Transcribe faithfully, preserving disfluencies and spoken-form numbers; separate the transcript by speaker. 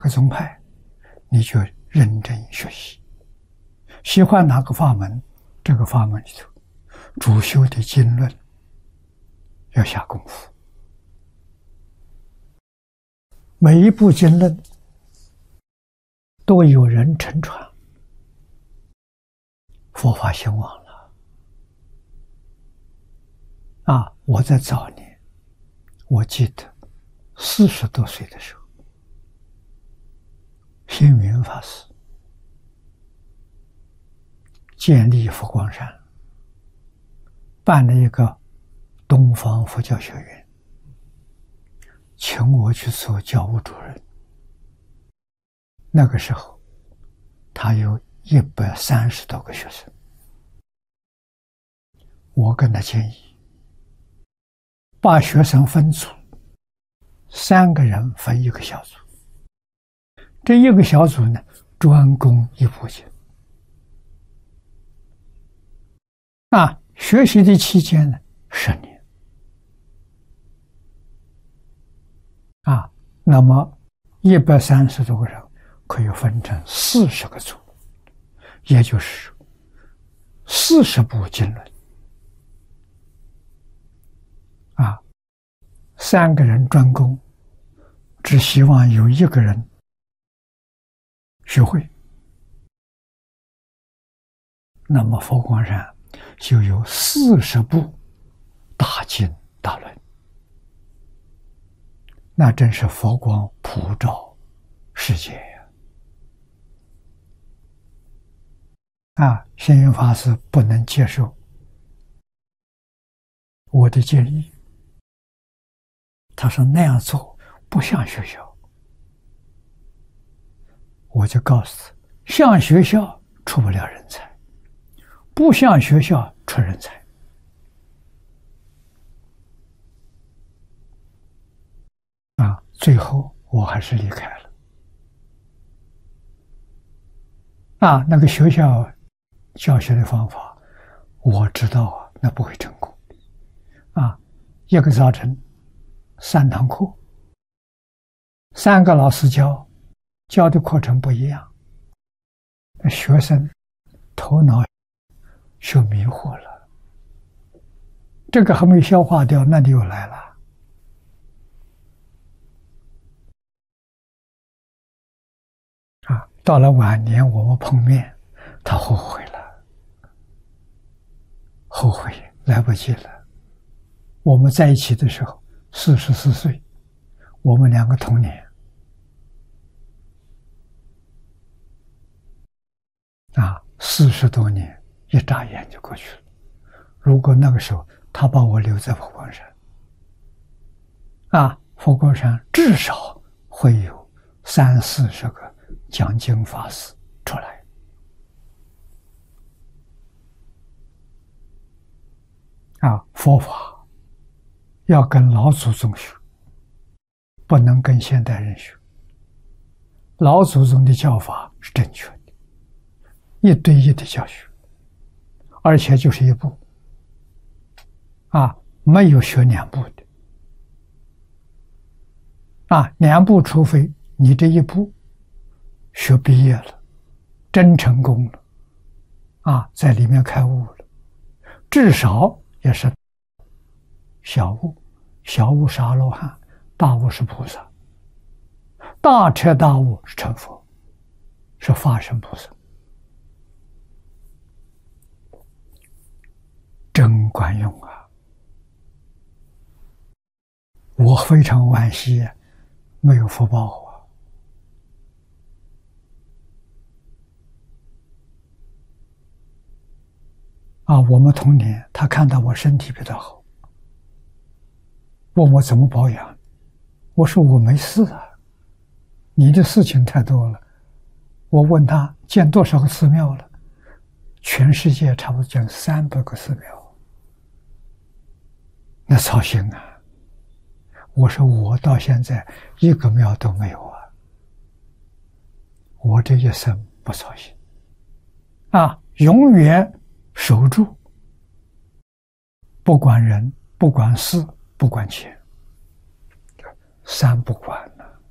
Speaker 1: 个宗派，你就认真学习。喜欢哪个法门，这个法门里头主修的经论要下功夫。每一部经论都有人承传，佛法兴旺了。啊，我在早年，我记得四十多岁的时候，星云法师建立佛光山，办了一个东方佛教学院，请我去做教务主任。那个时候他有一百三十多个学生，我跟他建议把学生分组，三个人分一个小组，这一个小组呢专攻一部经。啊，学习的期间呢十年。啊，那么一百三十多个人可以分成四十个组，也就是四十部经论。啊，三个人专攻，只希望有一个人学会，那么佛光山就有四十部大经大论，那真是佛光普照世界呀！啊，星云法师不能接受我的建议，他说那样做不像学校。我就告诉他，像学校出不了人才，不像学校出人才。啊，最后我还是离开了。啊，那个学校教学的方法，我知道啊，那不会成功。啊，一个早晨三堂课，三个老师教，教的课程不一样，学生头脑就迷惑了，这个还没消化掉，那就又来了。啊，到了晚年我们碰面，他后悔了，后悔来不及了。我们在一起的时候四十四岁，我们两个同年。啊，四十多年一眨眼就过去了。如果那个时候他把我留在佛光山，啊，佛光山至少会有三四十个讲经法师出来。啊，佛法要跟老祖宗学，不能跟现代人学。老祖宗的教法是正确的，一对一的教学，而且就是一部，啊，没有学两部的。啊，两部除非你这一部学毕业了，真成功了，啊，在里面开悟了，至少也是小悟，小悟是阿罗汉，大悟是菩萨，大彻大悟是成佛，是法身菩萨。真管用啊！我非常惋惜没有福报啊！啊，我们童年他看到我身体比较好，问我怎么保养，我说我没事啊，你的事情太多了。我问他建多少个寺庙了，全世界差不多建三百个寺庙。那操心啊！我说我到现在一个庙都没有啊，我这一生不操心啊，永远守住，不管人，不管事，不管钱，三不管。